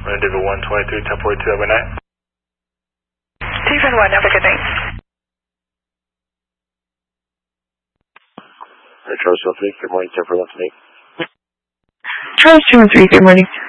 David 123, 1042, have a good night. David 1, have a good night. Charles 213, good morning, 1041 tonight. Charles 213, good morning.